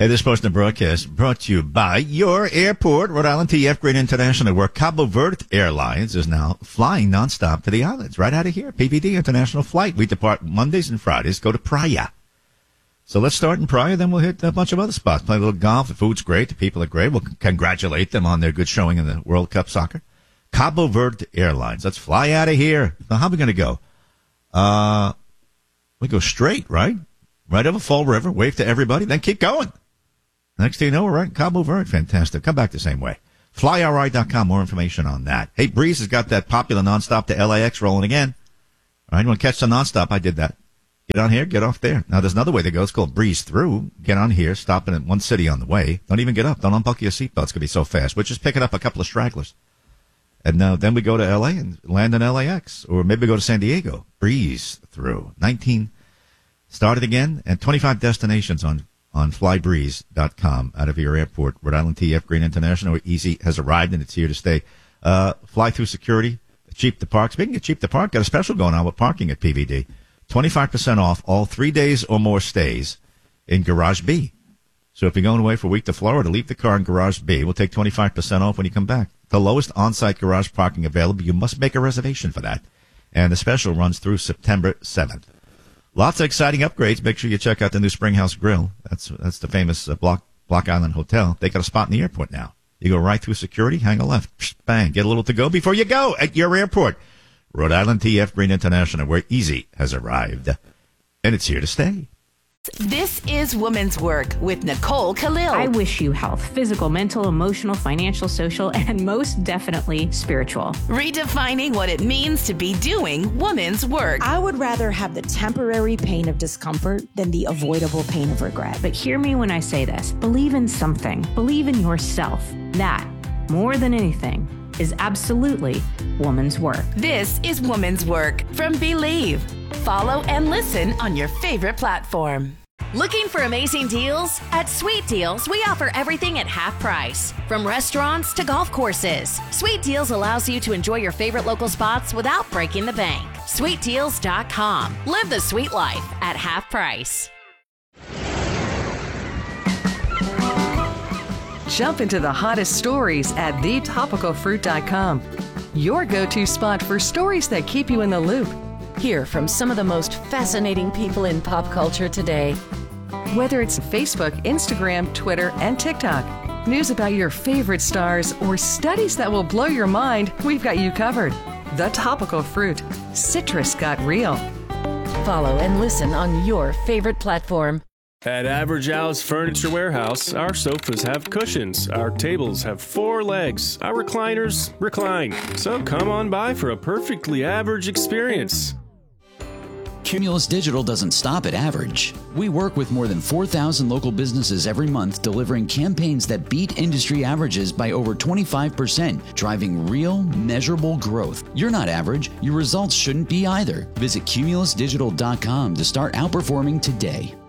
Hey, this portion of broadcast brought to you by your airport, Rhode Island TF Great International, where Cabo Verde Airlines is now flying nonstop to the islands, right out of here. PVD International Flight. We depart Mondays and Fridays, go to Praia. So let's start in Praia, then we'll hit a bunch of other spots. Play a little golf. The food's great. The people are great. We'll congratulate them on their good showing in the World Cup soccer. Cabo Verde Airlines. Let's fly out of here. Now, how are we going to go? We go straight, right? Right over Fall River, wave to everybody, then keep going. Next thing you know, we're right in Cabo Verde. Fantastic. Come back the same way. FlyRI.com, more information on that. Hey, Breeze has got that popular nonstop to LAX rolling again. All right, you want to catch the nonstop? I did that. Get on here, get off there. Now, there's another way to go. It's called Breeze Through. Get on here, stopping at one city on the way. Don't even get up. Don't unbuckle your seatbelt. It's going to be so fast. We're just picking up a couple of stragglers. And then we go to LA and land in LAX. Or maybe go to San Diego. Breeze Through. 19 started again, and 25 destinations on flybreeze.com out of your airport. Rhode Island TF Great International, where Easy has arrived and it's here to stay. Fly through security, cheap to park. Speaking of cheap to park, got a special going on with parking at PVD. 25% off all 3 days or more stays in Garage B. So if you're going away for a week to Florida, leave the car in Garage B. We'll take 25% off when you come back. The lowest on-site garage parking available. You must make a reservation for that. And the special runs through September 7th. Lots of exciting upgrades. Make sure you check out the new Springhouse Grill. That's the famous Block Island Hotel. They got a spot in the airport now. You go right through security, hang a left, psh, bang, get a little to go before you go at your airport. Rhode Island TF Great International, where Easy has arrived. And it's here to stay. This is Woman's Work with Nicole Khalil. I wish you health, physical, mental, emotional, financial, social, and most definitely spiritual. Redefining what it means to be doing woman's work. I would rather have the temporary pain of discomfort than the avoidable pain of regret. But hear me when I say this. Believe in something. Believe in yourself. That, more than anything, is absolutely woman's work. This is Woman's Work from Believe. Follow and listen on your favorite platform. Looking for amazing deals? At Sweet Deals, we offer everything at half price. From restaurants to golf courses, Sweet Deals allows you to enjoy your favorite local spots without breaking the bank. SweetDeals.com. Live the sweet life at half price. Jump into the hottest stories at thetopicalfruit.com. Your go-to spot for stories that keep you in the loop. Hear from some of the most fascinating people in pop culture today. Whether it's Facebook, Instagram, Twitter, and TikTok, news about your favorite stars, or studies that will blow your mind, we've got you covered. The Topical Fruit. Citrus got real. Follow and listen on your favorite platform. At Average Al's Furniture Warehouse, our sofas have cushions, our tables have 4 legs, our recliners recline. So come on by for a perfectly average experience. Cumulus Digital doesn't stop at average. We work with more than 4,000 local businesses every month, delivering campaigns that beat industry averages by over 25%, driving real, measurable growth. You're not average. Your results shouldn't be either. Visit cumulusdigital.com to start outperforming today.